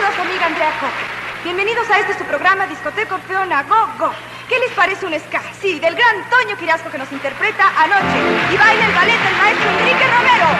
Saludos, amiga Andrea Coque. Bienvenidos a este su programa Discoteca Orfeona Go Go. ¿Qué les parece un ska? Sí, del gran Toño Quirasco que nos interpreta Anoche. Y baila el ballet del maestro Enrique Romero.